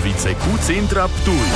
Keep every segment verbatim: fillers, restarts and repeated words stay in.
novice Q-centra Ptuj.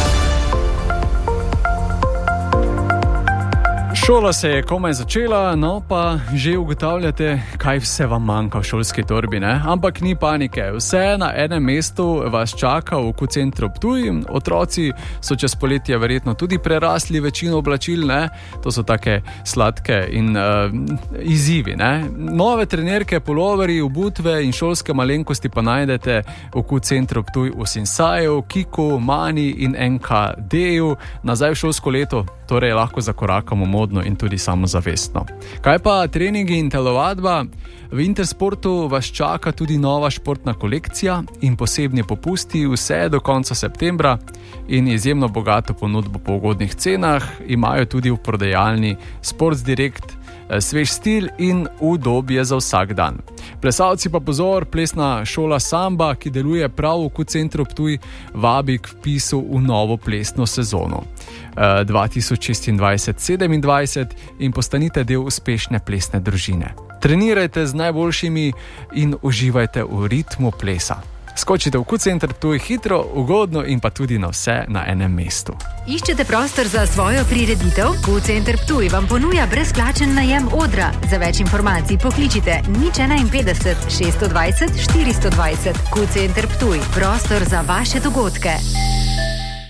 Šola se je komaj začela, no pa že ugotavljate, kaj vse vam manjka v šolski torbi, ne? Ampak ni panike, vse na enem mestu vas čaka v Q-centru Ptuj. Otroci so čez poletje verjetno tudi prerasli večino oblačil, ne? To so take sladke in uh, izzivi, ne? Nove trenerke, puloverji, obutve in šolske malenkosti pa najdete v Q-centru Ptuj v Sinsaju, Kiku, Mani in N K D-ju. Nazaj v šolsko leto torej lahko zakorakamo modno in tudi samozavestno. Kaj pa treningi in telovadba? V Intersportu vas čaka tudi nova športna kolekcija in posebni popusti vse do konca septembra in izjemno bogato ponudbo po ugodnih cenah imajo tudi v prodajalni Sports Direct, svež stil in udobje za vsak dan. Plesalci pa pozor, plesna šola Samba, ki deluje prav v Q-centru Ptuj, vabi k vpisu v novo plesno sezono dva tisoč šestindvajset sedemindvajset in postanite del uspešne plesne družine. Trenirajte z najboljšimi in uživajte v ritmu plesa. Skočite v Q-center Ptuj hitro, ugodno in pa tudi na vse na enem mestu. Iščete prostor za svojo prireditev? Q-center Ptuj vam ponuja brezplačen najem odra. Za več informacij pokličite nič enainpetdeset šeststo dvajset štiristo dvajset. Q-center Ptuj, prostor za vaše dogodke.